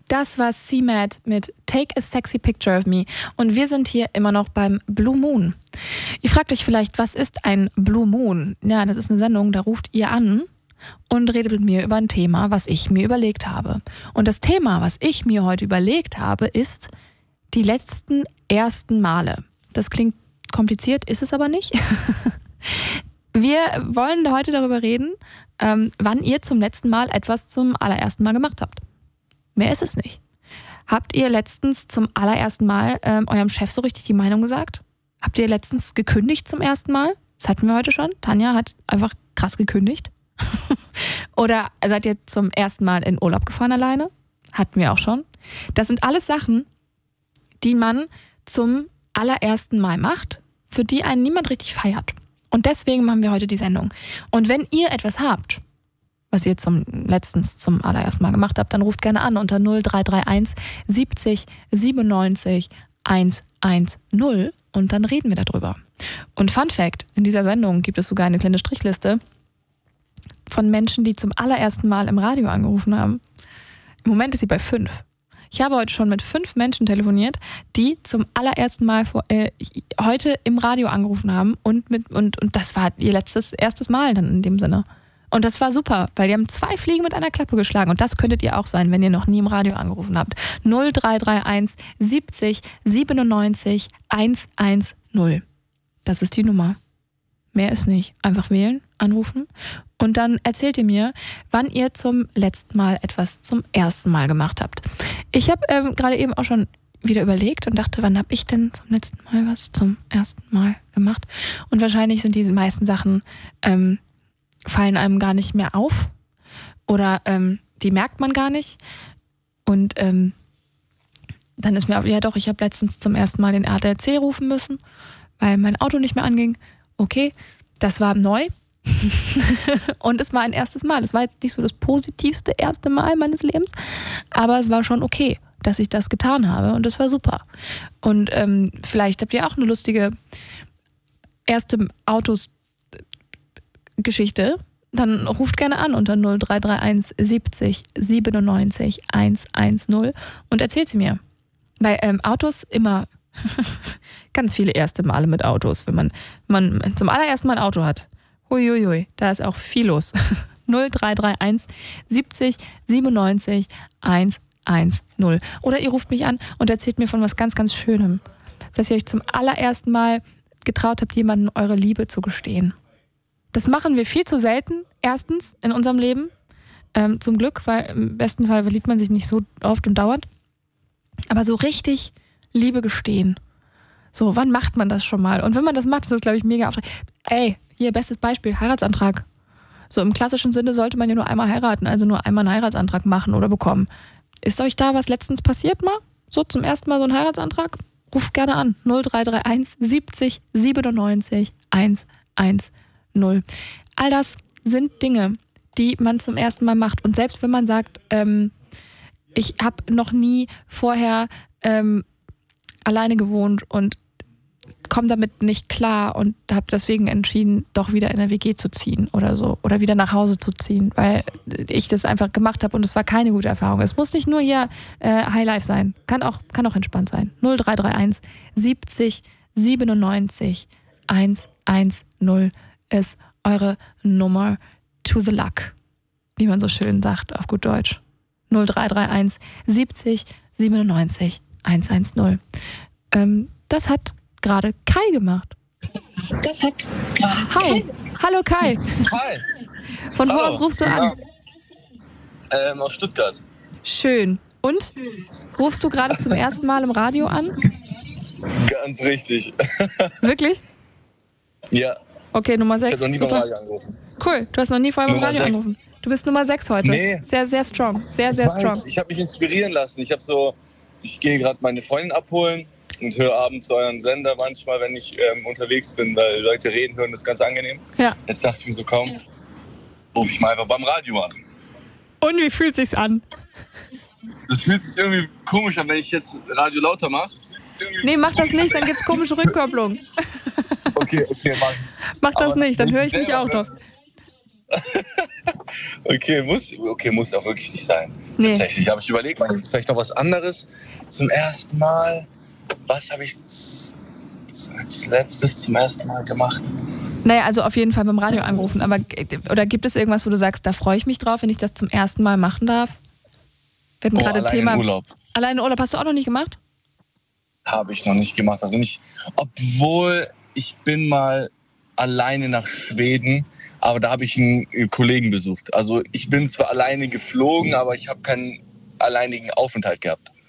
Das war C-Mad mit Take a Sexy Picture of Me. Und wir sind hier immer noch beim Blue Moon. Ihr fragt euch vielleicht, was ist ein Blue Moon? Ja, das ist eine Sendung, da ruft ihr an und redet mit mir über ein Thema, was ich mir überlegt habe. Und das Thema, was ich mir heute überlegt habe, ist die letzten ersten Male. Das klingt kompliziert, ist es aber nicht. Wir wollen heute darüber reden, wann ihr zum letzten Mal etwas zum allerersten Mal gemacht habt. Mehr ist es nicht. Habt ihr letztens zum allerersten Mal eurem Chef so richtig die Meinung gesagt? Habt ihr letztens gekündigt zum ersten Mal? Das hatten wir heute schon. Tanja hat einfach krass gekündigt. Oder seid ihr zum ersten Mal in Urlaub gefahren alleine? Hatten wir auch schon. Das sind alles Sachen, die man zum allerersten Mal macht, für die einen niemand richtig feiert. Und deswegen machen wir heute die Sendung. Und wenn ihr etwas habt, was ihr letztens zum allerersten Mal gemacht habt, dann ruft gerne an unter 0331 70 97 110 und dann reden wir darüber. Und Fun Fact, in dieser Sendung gibt es sogar eine kleine Strichliste von Menschen, die zum allerersten Mal im Radio angerufen haben. Im Moment ist sie bei 5. Ich habe heute schon mit 5 Menschen telefoniert, die zum allerersten Mal heute im Radio angerufen haben und das war ihr erstes Mal dann in dem Sinne. Und das war super, weil die haben 2 Fliegen mit einer Klappe geschlagen. Und das könntet ihr auch sein, wenn ihr noch nie im Radio angerufen habt. 0331 70 97 110. Das ist die Nummer. Mehr ist nicht. Einfach wählen, anrufen. Und dann erzählt ihr mir, wann ihr zum letzten Mal etwas zum ersten Mal gemacht habt. Ich habe gerade eben auch schon wieder überlegt und dachte, wann habe ich denn zum letzten Mal was zum ersten Mal gemacht? Und wahrscheinlich sind die meisten Sachen fallen einem gar nicht mehr auf oder die merkt man gar nicht. Und dann ist mir, ja doch, ich habe letztens zum ersten Mal den ADAC rufen müssen, weil mein Auto nicht mehr anging. Okay, das war neu und es war ein erstes Mal. Das war jetzt nicht so das positivste erste Mal meines Lebens, aber es war schon okay, dass ich das getan habe und das war super. Und vielleicht habt ihr auch eine lustige erste Autos-Geschichte, dann ruft gerne an unter 0331 70 97 110 und erzählt sie mir. Bei Autos immer ganz viele erste Male mit Autos, wenn man zum allerersten Mal ein Auto hat. Huiuiui, da ist auch viel los. 0331 70 97 110. Oder ihr ruft mich an und erzählt mir von was ganz, ganz Schönem, dass ihr euch zum allerersten Mal getraut habt, jemandem eure Liebe zu gestehen. Das machen wir viel zu selten, erstens in unserem Leben. Zum Glück, weil im besten Fall verliebt man sich nicht so oft und dauernd. Aber so richtig Liebe gestehen. So, wann macht man das schon mal? Und wenn man das macht, ist das, glaube ich, mega aufregend. Ey, hier, bestes Beispiel, Heiratsantrag. So, im klassischen Sinne sollte man ja nur einmal heiraten, also nur einmal einen Heiratsantrag machen oder bekommen. Ist euch da was letztens passiert mal? So, zum ersten Mal so ein Heiratsantrag? Ruft gerne an. 0331 70 97 110. All das sind Dinge, die man zum ersten Mal macht. Und selbst wenn man sagt, ich habe noch nie vorher alleine gewohnt und komme damit nicht klar und habe deswegen entschieden, doch wieder in eine WG zu ziehen oder so. Oder wieder nach Hause zu ziehen, weil ich das einfach gemacht habe und es war keine gute Erfahrung. Es muss nicht nur hier Highlife sein. Kann auch entspannt sein. 0331 70 97 110 ist eure Nummer to the luck. Wie man so schön sagt auf gut Deutsch. 0331 70 97 110. Das hat gerade Kai gemacht. Hi. Hallo Kai. Hi. Von wo aus rufst du an? Aus Stuttgart. Schön. Und? Rufst du gerade zum ersten Mal im Radio an? Ganz richtig. Wirklich? Ja. Okay, Nummer 6. Ich habe noch nie beim Radio angerufen. Cool, du hast noch nie vorher beim Radio angerufen. Du bist Nummer 6 heute. Nee. Sehr, sehr strong. Sehr, sehr strong. Ich habe mich inspirieren lassen. Ich gehe gerade meine Freundin abholen und höre abends euren Sender manchmal, wenn ich unterwegs bin, weil Leute reden hören, das ist ganz angenehm. Ja. Jetzt dachte ich mir so, kaum, rufe ich mal einfach beim Radio an. Und wie fühlt sich's an? Das fühlt sich irgendwie komisch an, wenn ich jetzt Radio lauter mache. Nee, mach das nicht, dann gibt's komische Rückkopplung. Okay, Mach das nicht, dann höre ich mich auch drauf. Okay, muss auch wirklich nicht sein. Nee. Tatsächlich. Aber ich überlege mal, jetzt vielleicht noch was anderes. Zum ersten Mal, was habe ich als letztes zum ersten Mal gemacht? Naja, also auf jeden Fall beim Radio angerufen. Aber oder gibt es irgendwas, wo du sagst, da freue ich mich drauf, wenn ich das zum ersten Mal machen darf? Wir hatten gerade Thema Urlaub. Alleine Urlaub hast du auch noch nicht gemacht? Habe ich noch nicht gemacht. Also nicht, obwohl ich bin mal alleine nach Schweden, aber da habe ich einen Kollegen besucht. Also ich bin zwar alleine geflogen, aber ich habe keinen alleinigen Aufenthalt gehabt.